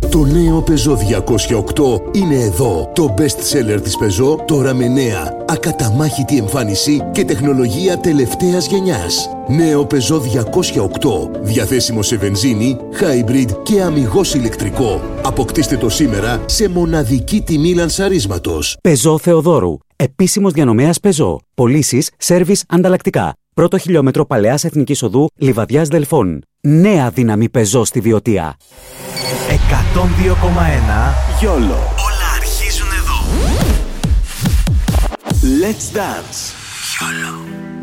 Το νέο Peugeot 208 είναι εδώ. Το best seller της Peugeot, τώρα με νέα, ακαταμάχητη εμφάνιση και τεχνολογία τελευταίας γενιάς. Νέο Peugeot 208, διαθέσιμο σε βενζίνη, hybrid και αμιγώς ηλεκτρικό. Αποκτήστε το σήμερα σε μοναδική τιμή λανσαρίσματος. Peugeot Θεοδόρου. Επίσημος διανομέας Peugeot. Πωλήσεις, σέρβις, ανταλλακτικά. Πρώτο χιλιόμετρο Παλαιάς Εθνικής Οδού, Λιβαδιάς Δελφών. Νέα δύναμη Peugeot στη Βιωτία. 102,1 YOLO. Όλα αρχίζουν εδώ. Let's dance. YOLO.